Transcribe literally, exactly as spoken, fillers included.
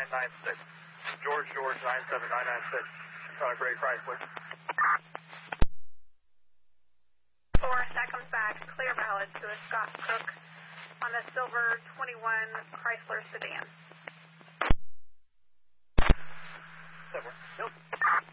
nine nine six. George, George, nine seven nine nine six. Uh, Gray Chrysler. Four, that comes back, clear valid to a Scott Cook on a silver twenty-one Chrysler sedan.